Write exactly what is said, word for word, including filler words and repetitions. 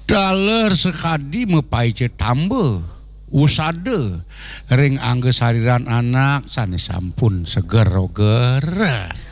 daler sekadi mepaice tambe usade ring angge sariran anak sanes sampun seger roger